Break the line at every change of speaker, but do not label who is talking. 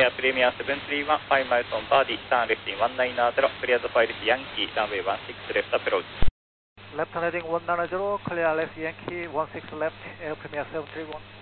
Air Premier 731, 5 miles on body, turn left in 190, clear the pilot Yankee, runway 16 left approach.
Left heading 190, clear left Yankee, 16 left, Air Premier 731.